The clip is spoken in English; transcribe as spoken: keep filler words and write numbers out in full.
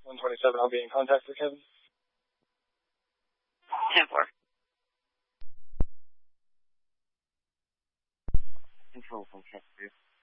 one twenty-seven, I'll be in contact for Kevin. ten four. Control from Chester.